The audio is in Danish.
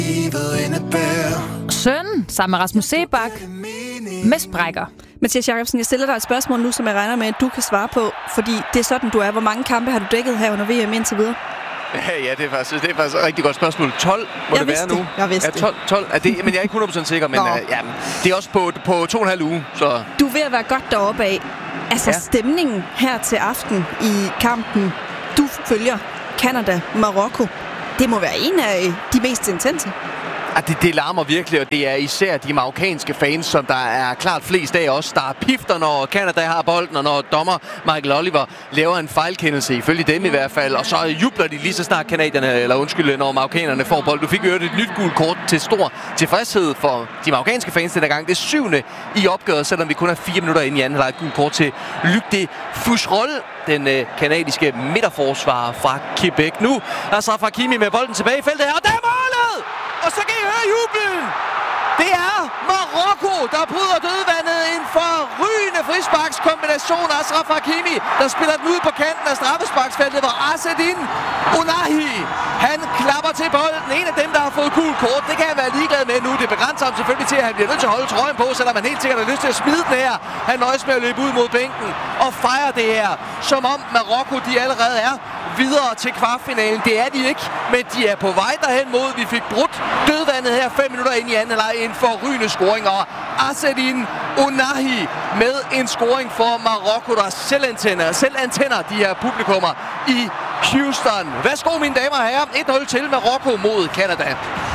Søn sammen med Rasmus Seebach med sprækker. Mathias Jacobsen, jeg stiller dig et spørgsmål nu, som jeg regner med, at du kan svare på, fordi det er sådan, du er. Hvor mange kampe har du dækket her under VM indtil videre? Ja, det er faktisk et rigtig godt spørgsmål. 12 må det være nu. Jeg vidste det. 12 er det, men jeg er ikke 100% sikker, men det er også på 2,5 uge. Så. Du er ved at være godt deroppe af. Altså stemningen her til aften i kampen, du følger Canada-Marokko. Det må være en af de mest intense. Det larmer virkelig, og det er især de marokkanske fans, som der er klart flest af os, der pifter, når Canada har bolden, og når dommer Michael Oliver laver en fejlkendelse, ifølge dem i hvert fald, og så jubler de lige så snart når marokkanerne får bold. Du fik jo et nyt gult kort til stor tilfredshed for de marokkanske fans den gang. Det er 7. i opgøret, selvom vi kun er 4 minutter inde i anden halvleg. Gult kort til Luc de Foucherolles, den kanadiske midterforsvarer fra Quebec. Nu er Achraf Hakimi med bolden tilbage i feltet her, og der er målet! Og så kan I høre jublen! Det er Marokko, der bryder dødvandet. En forrygende frisparkskombination af Achraf Hakimi, der spiller den ud på kanten af straffesparksfeltet, hvor Azzedine Ounahi, han klapper til bolden. En af dem, der har fået gul kort, det kan jeg være ligeglad med nu. Det begrænser ham selvfølgelig til, at han bliver nødt til at holde trøjen på, selvom han helt sikkert har lyst til at smide den her. Han nøjes med at løbe ud mod bænken og fejre det her, som om Marokko de allerede er videre til kvartfinalen. Det er de ikke, men de er på vej derhen mod. Vi fik brudt dødvandet her 5 minutter ind i anden halvleg. En forrygende scoring, og Azzedine Ounahi med en scoring for Marokko, der selv antænder de her publikummer i Houston. Værsgo, mine damer og herrer. 1-0 til Marokko mod Canada.